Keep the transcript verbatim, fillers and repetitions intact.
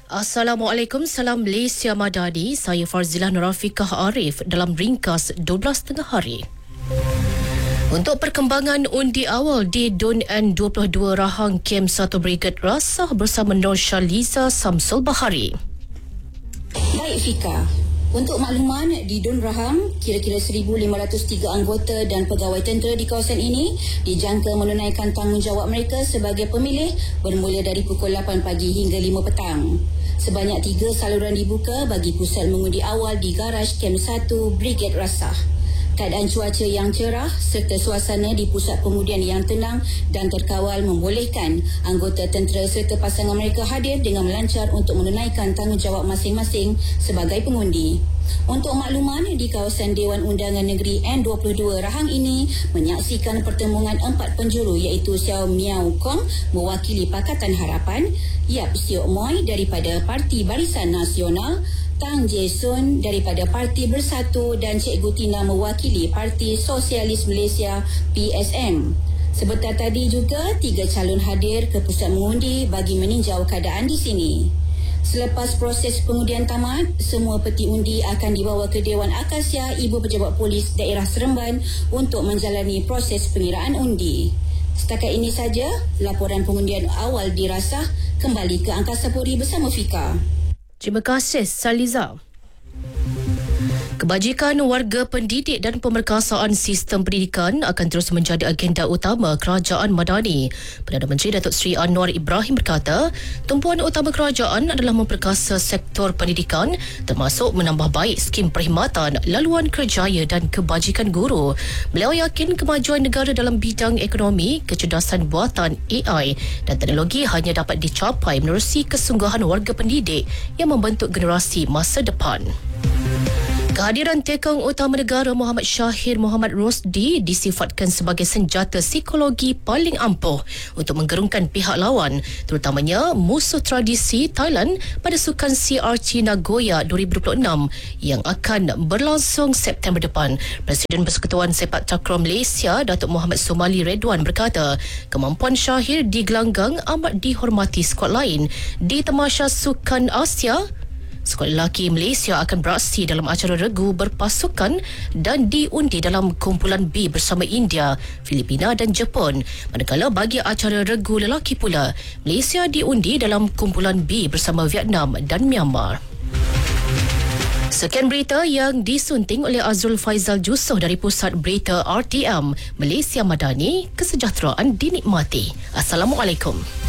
Assalamualaikum, salam Malaysia Madani. Saya Farzilah Nurafiqah Arif dalam ringkas dua belas tengah hari. Untuk perkembangan undi awal di D U N N dua puluh dua Rahang Kem satu Brigade Rasah bersama Nur Syaliza Samsul Bahari. Baik Fika, untuk makluman, di D U N Rahang, kira-kira seribu lima ratus tiga anggota dan pegawai tentera di kawasan ini dijangka menunaikan tanggungjawab mereka sebagai pemilih bermula dari pukul lapan pagi hingga lima petang. Sebanyak tiga saluran dibuka bagi pusat mengundi awal di garaj Kem satu Brigade Rasah. Keadaan cuaca yang cerah serta suasana di pusat pengundian yang tenang dan terkawal membolehkan anggota tentera serta pasangan mereka hadir dengan melancar untuk menunaikan tanggungjawab masing-masing sebagai pengundi. Untuk makluman, di kawasan Dewan Undangan Negeri N dua puluh dua Rahang ini menyaksikan pertemuan empat penjuru iaitu Xiao Miao Kong mewakili Pakatan Harapan, Yap Siok Moy daripada Parti Barisan Nasional, Tang Jason daripada Parti Bersatu dan Cikgu Tina mewakili Parti Sosialis Malaysia P S M. Sebentar tadi juga tiga calon hadir ke pusat mengundi bagi meninjau keadaan di sini. Selepas proses pengundian tamat, semua peti undi akan dibawa ke Dewan Akasia Ibu Pejabat Polis Daerah Seremban untuk menjalani proses pengiraan undi. Setakat ini saja laporan pengundian awal dirasah. Kembali ke Angkasa Puri bersama Fika. Terima kasih, Saliza. Kebajikan warga pendidik dan pemerkasaan sistem pendidikan akan terus menjadi agenda utama Kerajaan Madani. Perdana Menteri Datuk Seri Anwar Ibrahim berkata, tumpuan utama kerajaan adalah memperkasa sektor pendidikan termasuk menambah baik skim perkhidmatan, laluan kerjaya dan kebajikan guru. Beliau yakin kemajuan negara dalam bidang ekonomi, kecerdasan buatan A I dan teknologi hanya dapat dicapai menerusi kesungguhan warga pendidik yang membentuk generasi masa depan. Kehadiran tekong utama negara Muhammad Shahir Mohamad Rosdi disifatkan sebagai senjata psikologi paling ampuh untuk menggerungkan pihak lawan, terutamanya musuh tradisi Thailand pada Sukan C R T Nagoya dua ribu dua puluh enam yang akan berlangsung September depan. Presiden Persekutuan Sepak Takraw Malaysia Datuk Muhammad Somali Redwan berkata, kemampuan Shahir digelanggang amat dihormati skuad lain di Tamasya Sukan Asia. Skuad lelaki Malaysia akan beraksi dalam acara regu berpasukan dan diundi dalam kumpulan B bersama India, Filipina dan Jepun. Manakala bagi acara regu lelaki pula, Malaysia diundi dalam kumpulan B bersama Vietnam dan Myanmar. Sekian berita yang disunting oleh Azrul Faizal Jusoh dari Pusat Berita R T M Malaysia Madani. Kesejahteraan dinikmati. Assalamualaikum.